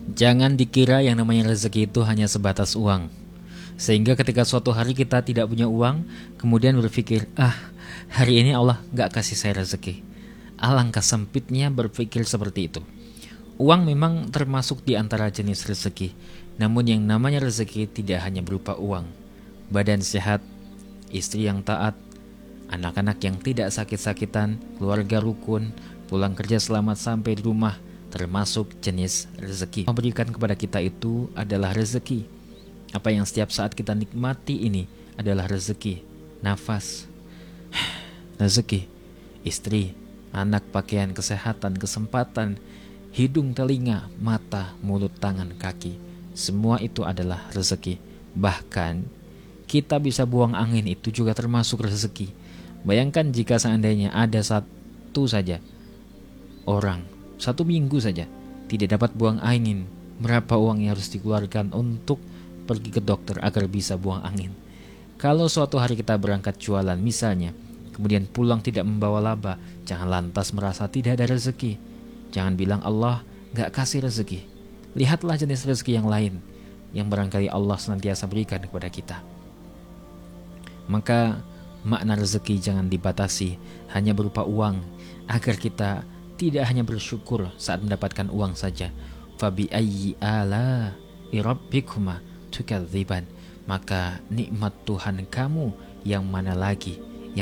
Jangan dikira yang namanya rezeki itu hanya sebatas uang. Sehingga ketika suatu hari kita tidak punya uang, kemudian berpikir, hari ini Allah gak kasih saya rezeki. Alangkah sempitnya berpikir seperti itu. Uang memang termasuk di antara jenis rezeki. Namun yang namanya rezeki tidak hanya berupa uang. Badan sehat, istri yang taat, anak-anak yang tidak sakit-sakitan, keluarga rukun, pulang kerja selamat sampai di rumah, termasuk jenis rezeki. Memberikan kepada kita itu adalah rezeki. Apa yang setiap saat kita nikmati ini adalah rezeki. Nafas, rezeki. Istri, anak, pakaian, kesehatan, kesempatan, hidung, telinga, mata, mulut, tangan, kaki. Semua itu adalah rezeki. Bahkan kita bisa buang angin itu juga termasuk rezeki. Bayangkan jika seandainya ada satu saja orang, satu minggu saja tidak dapat buang angin, berapa uang yang harus dikeluarkan untuk pergi ke dokter agar bisa buang angin. Kalau suatu hari kita berangkat jualan misalnya, kemudian pulang tidak membawa laba, jangan lantas merasa tidak ada rezeki. Jangan bilang Allah gak kasih rezeki. Lihatlah jenis rezeki yang lain yang barangkali Allah senantiasa berikan kepada kita. Maka makna rezeki jangan dibatasi hanya berupa uang, agar kita tidak hanya bersyukur saat mendapatkan uang saja. Fabi ayyi ala rabbikuma tukadziban, maka nikmat Tuhan kamu yang mana lagi